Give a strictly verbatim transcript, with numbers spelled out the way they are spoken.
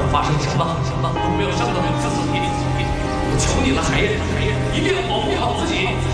发生什么什么都不要伤到你自己。我求你了，海燕，海燕，一定要保护好自己。